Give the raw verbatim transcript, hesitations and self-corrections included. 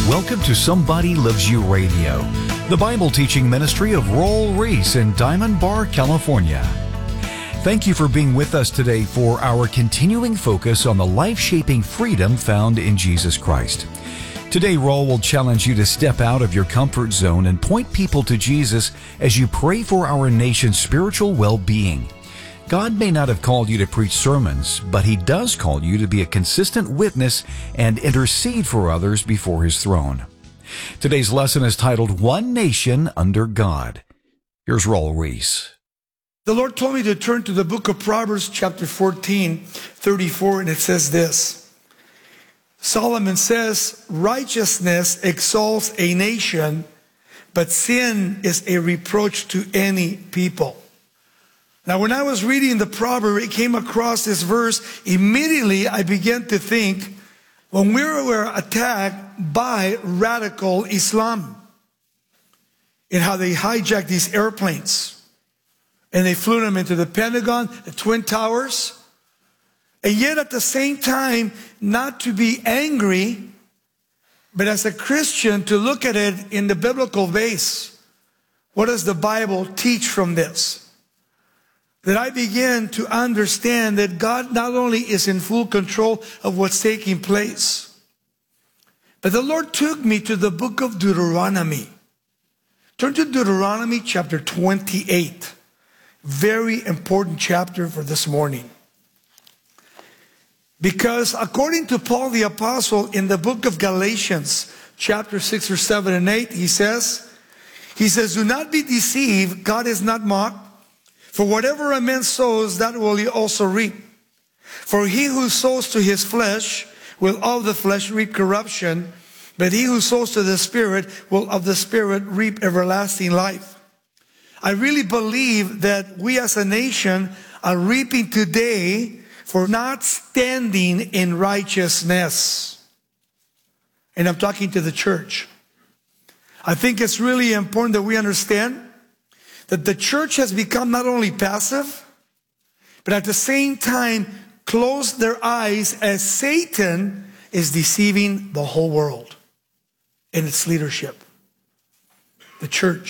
Welcome to Somebody Loves You Radio, the Bible teaching ministry of Roel Reese in Diamond Bar, California. Thank you for being with us today for our continuing focus on the life-shaping freedom found in Jesus Christ. Today, Roel will challenge you to step out of your comfort zone and point people to Jesus as you pray for our nation's spiritual well-being. God may not have called you to preach sermons, but He does call you to be a consistent witness and intercede for others before His throne. Today's lesson is titled, One Nation Under God. Here's Roel Reese. The Lord told me to turn to the book of Proverbs, chapter fourteen, thirty-four, and it says this. Solomon says, righteousness exalts a nation, but sin is a reproach to any people. Now, when I was reading the proverb, it came across this verse. Immediately, I began to think, when we were attacked by radical Islam, and how they hijacked these airplanes, and they flew them into the Pentagon, the Twin Towers, and yet at the same time, not to be angry, but as a Christian, to look at it in the biblical base. What does the Bible teach from this? That I began to understand that God not only is in full control of what's taking place, but the Lord took me to the book of Deuteronomy. Turn to Deuteronomy chapter twenty-eight. Very important chapter for this morning. Because according to Paul the Apostle in the book of Galatians, chapter six or seven and eight, he says, he says, do not be deceived, God is not mocked. For whatever a man sows, that will he also reap. For he who sows to his flesh will of the flesh reap corruption, but he who sows to the Spirit will of the Spirit reap everlasting life. I really believe that we as a nation are reaping today for not standing in righteousness. And I'm talking to the church. I think it's really important that we understand that the church has become not only passive, but at the same time closed their eyes as Satan is deceiving the whole world and its leadership, the church.